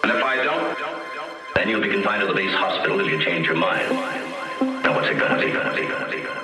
And if I don't, then you'll be confined to the base hospital till you change your mind. Now what's it gonna be?